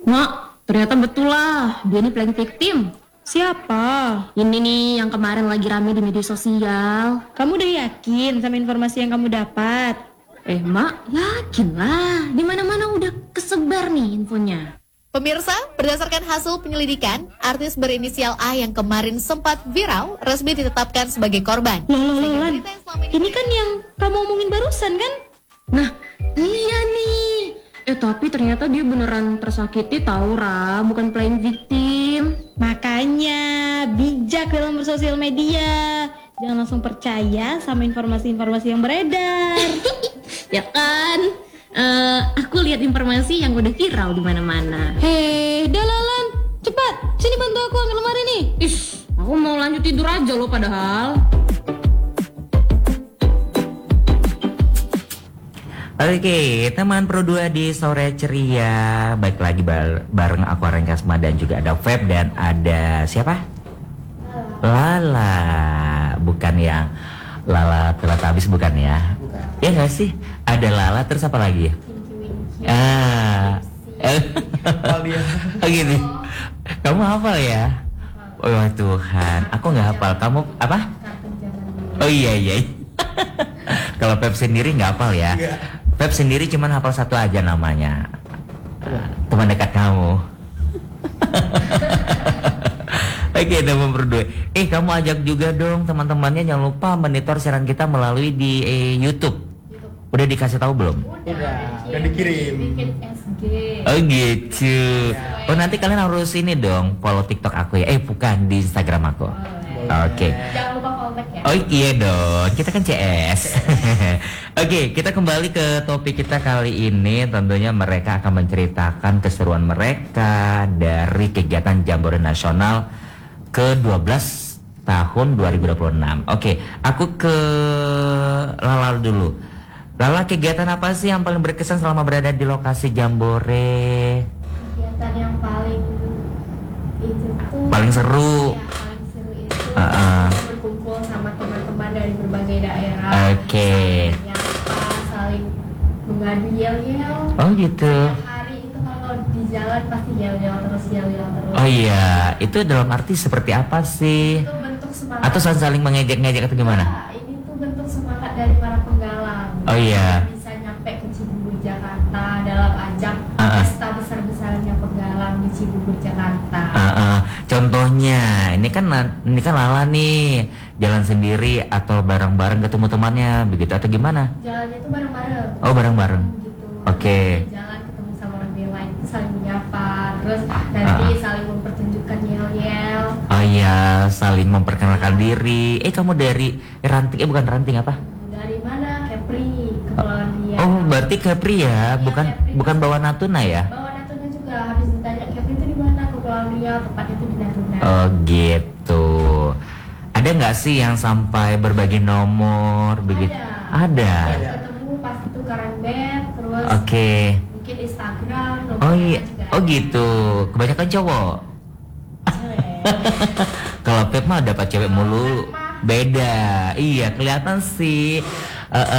Mak, ternyata betul lah, dia nih playing victim. Siapa? Ini nih yang kemarin lagi rame di media sosial. Kamu udah yakin sama informasi yang kamu dapat? Mak, yakin lah. Di mana-mana udah kesebar nih infonya. Pemirsa, berdasarkan hasil penyelidikan, artis berinisial A yang kemarin sempat viral resmi ditetapkan sebagai korban. Loh, Sehingga Lan. berita yang selama Ini kan yang kamu omongin barusan kan? Nah, iya nih. Tapi ternyata dia beneran tersakiti tahu, Ra, bukan playing victim. Makanya bijak dalam bersosial media. Jangan langsung percaya sama informasi-informasi yang beredar. Ya kan? Aku lihat informasi yang udah viral di mana-mana. Hei, Dalalan, cepat, sini bantu aku angkat lemari nih. Aku mau lanjut tidur aja loh padahal. Oke, teman Pro 2 di sore ceria. Baik lagi bareng aku Aren Kasma dan juga ada Feb dan ada siapa? Lala. Bukan yang Lala telat habis bukan ya? Bukan. Ya nggak sih? Ada Lala terus apa lagi? Oh gini. Kamu hafal ya? Oh Tuhan, aku nggak hafal. Kamu apa? Oh iya. Kalau Feb sendiri nggak hafal ya? Feb sendiri cuman hafal satu aja namanya. Teman dekat kamu. Oke, teman berdua. Kamu ajak juga dong teman-temannya, jangan lupa monitor siaran kita melalui di YouTube. Udah dikasih tahu belum? Udah dikirim. Oh gitu. Oh nanti kalian harus ini dong follow TikTok aku ya. Bukan di Instagram aku. Oke. Jangan lupa follow back ya. Oh iya dong, kita kan CS. Oke, kita kembali ke topik kita kali ini. Tentunya mereka akan menceritakan keseruan mereka dari kegiatan Jambore Nasional ke-12 tahun 2026. Oke, aku ke Lala dulu. Lala, kegiatan apa sih yang paling berkesan selama berada di lokasi Jambore? Kegiatan yang paling itu tuh Paling seru. ya, paling seru itu berkumpul sama teman-teman dari berbagai daerah. Oke. Saling menyapa, saling mengadu yel-yel. Oh gitu. Setiap hari itu kalau di jalan pasti yel-yel terus. Oh iya, itu dalam arti seperti apa sih? Itu bentuk semangat. Atau saling mengejek-ngejek atau gimana? Ya, ini tuh bentuk semangat dari para penggalang. Oh iya. Bisa nyampe ke Cibubur Jakarta dalam ajang pesta besar-besarannya penggalang di Cibubur Jakarta. Contohnya, ini kan Lala nih jalan sendiri atau bareng-bareng ketemu temannya begitu atau gimana? Jalannya itu bareng-bareng. Oh bareng-bareng. Gitu. Oke. Jalan ketemu sama orang yang lain itu saling menyapa, terus nanti saling mempertunjukkan yel-yel. Oh iya, saling memperkenalkan diri. Kamu dari ranting? Bukan ranting apa? Dari mana? Kepri, Kepulauan Riau. Oh berarti Kepri ya, bukan Kepri. bukan Bawah Natuna ya? Bawa Natuna juga, habis ditanya Kepri itu di mana? Kepulauan Riau, tepatnya itu di Natuna. Oh gitu. Ada nggak sih yang sampai berbagi nomor begitu? Ada. Yang ketemu pas itu Karambet, terus Oke. mungkin Instagram. Oh iya. juga Oh ada. gitu. Kebanyakan cowok. Cewek. Kalau Pep mah dapat cewek mulu. Beda. Iya, kelihatan sih.